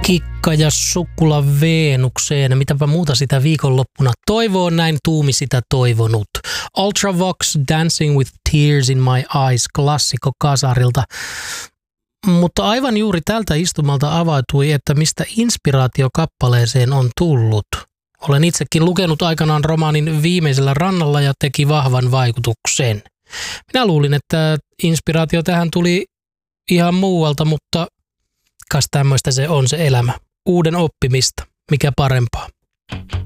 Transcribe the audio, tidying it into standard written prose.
Kikka ja Sukkula Veenukseen. Mitäpä muuta sitä viikonloppuna toivoo, näin tuumi sitä toivonut. Ultravox, Dancing with Tears in My Eyes, klassikko kasarilta. Mutta aivan juuri tältä istumalta avautui, että mistä inspiraatio kappaleeseen on tullut. Olen itsekin lukenut aikanaan romaanin Viimeisellä rannalla ja teki vahvan vaikutuksen. Minä luulin, että inspiraatio tähän tuli ihan muualta, mutta kas tämmöistä se on se elämä. Uuden oppimista, mikä parempaa.